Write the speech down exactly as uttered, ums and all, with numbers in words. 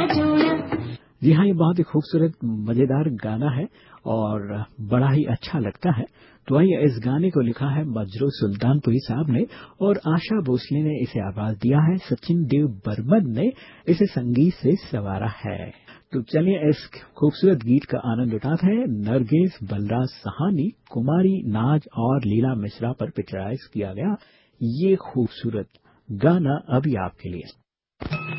जी हाँ, ये बहुत ही खूबसूरत मजेदार गाना है और बड़ा ही अच्छा लगता है। तो आइए, इस गाने को लिखा है मजरू सुल्तानपुरी साहब ने और आशा भोसले ने इसे आवाज दिया है, सचिन देव बर्मन ने इसे संगीत से संवारा है। तो चलिए इस खूबसूरत गीत का आनंद उठाते हैं। नरगिस, बलराज साहनी, कुमारी नाज और लीला मिश्रा पर पिक्चराइज किया गया ये खूबसूरत गाना अभी आपके लिए।